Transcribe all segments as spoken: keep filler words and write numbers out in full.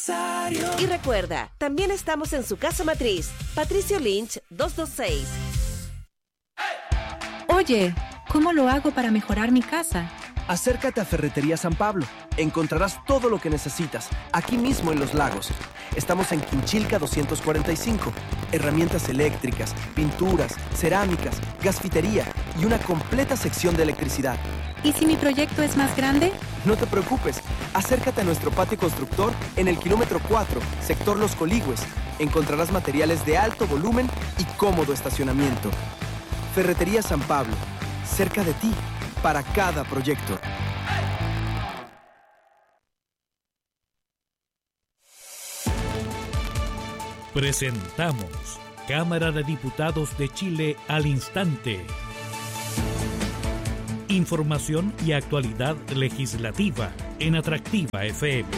Y recuerda, también estamos en su casa matriz, Patricio Lynch doscientos veintiséis. Oye, ¿cómo lo hago para mejorar mi casa? Acércate a Ferretería San Pablo. Encontrarás todo lo que necesitas, aquí mismo en Los Lagos. Estamos en Quinchilca doscientos cuarenta y cinco. Herramientas eléctricas, pinturas, cerámicas, gasfitería y una completa sección de electricidad. ¿Y si mi proyecto es más grande? No te preocupes. Acércate a nuestro patio constructor en el kilómetro cuatro, sector Los Coligües. Encontrarás materiales de alto volumen y cómodo estacionamiento. Ferretería San Pablo, cerca de ti, para cada proyecto. Presentamos Cámara de Diputados de Chile al instante. Información y actualidad legislativa en Atractiva F M.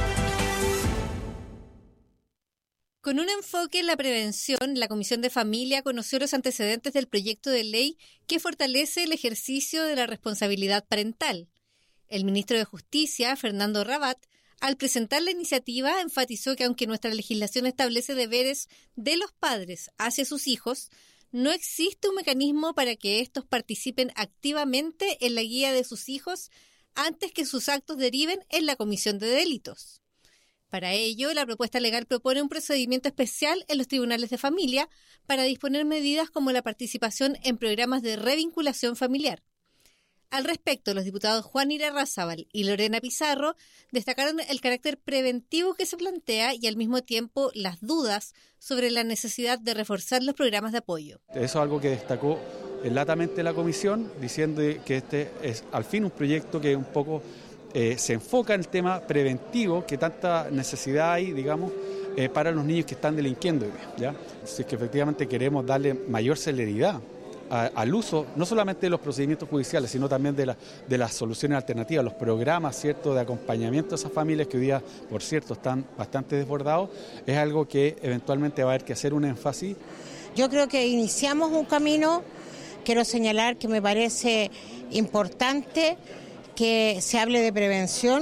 Con un enfoque en la prevención, la Comisión de Familia conoció los antecedentes del proyecto de ley que fortalece el ejercicio de la responsabilidad parental. El ministro de Justicia, Fernando Rabat, al presentar la iniciativa, enfatizó que aunque nuestra legislación establece deberes de los padres hacia sus hijos, no existe un mecanismo para que estos participen activamente en la guía de sus hijos antes que sus actos deriven en la comisión de delitos. Para ello, la propuesta legal propone un procedimiento especial en los tribunales de familia para disponer medidas como la participación en programas de revinculación familiar. Al respecto, los diputados Juan Irarrázaval y Lorena Pizarro destacaron el carácter preventivo que se plantea y al mismo tiempo las dudas sobre la necesidad de reforzar los programas de apoyo. Eso es algo que destacó latamente la comisión, diciendo que este es al fin un proyecto que un poco eh, se enfoca en el tema preventivo, que tanta necesidad hay, digamos, eh, para los niños que están delinquiendo, ¿ya? Si es que efectivamente queremos darle mayor celeridad al uso, no solamente de los procedimientos judiciales, sino también de, la, de las soluciones alternativas, los programas, ¿cierto?, de acompañamiento a esas familias que hoy día, por cierto, están bastante desbordados, es algo que eventualmente va a haber que hacer un énfasis. Yo creo que iniciamos un camino. Quiero señalar que me parece importante que se hable de prevención,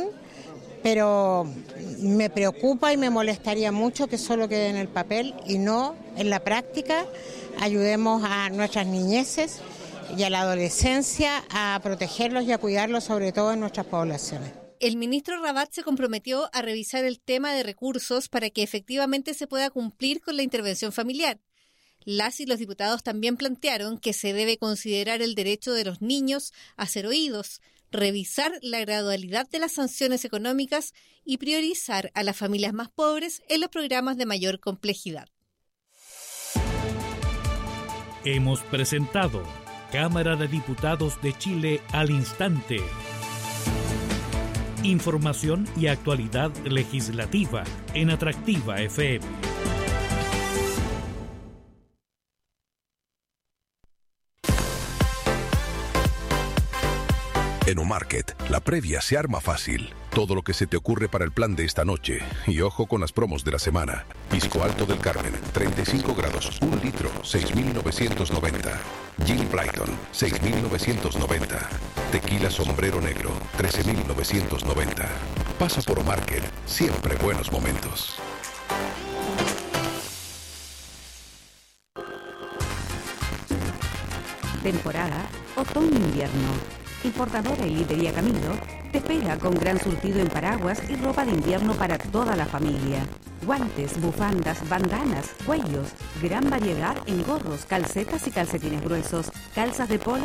pero me preocupa y me molestaría mucho que solo quede en el papel y no en la práctica. Ayudemos a nuestras niñeces y a la adolescencia a protegerlos y a cuidarlos, sobre todo en nuestras poblaciones. El ministro Rabat se comprometió a revisar el tema de recursos para que efectivamente se pueda cumplir con la intervención familiar. Las y los diputados también plantearon que se debe considerar el derecho de los niños a ser oídos, revisar la gradualidad de las sanciones económicas y priorizar a las familias más pobres en los programas de mayor complejidad. Hemos presentado Cámara de Diputados de Chile al instante. Información y actualidad legislativa en Atractiva F M. En Omarket, la previa se arma fácil. Todo lo que se te ocurre para el plan de esta noche. Y ojo con las promos de la semana. Pisco Alto del Carmen, treinta y cinco grados, un litro, seis mil novecientos noventa. Gin Brighton, seis mil novecientos noventa. Tequila Sombrero Negro, trece mil novecientos noventa. Pasa por Omarket, siempre buenos momentos. Temporada otoño-invierno. Importadora y líder Camilo te espera con gran surtido en paraguas y ropa de invierno para toda la familia. Guantes, bufandas, bandanas, cuellos, gran variedad en gorros, calcetas y calcetines gruesos, calzas de polo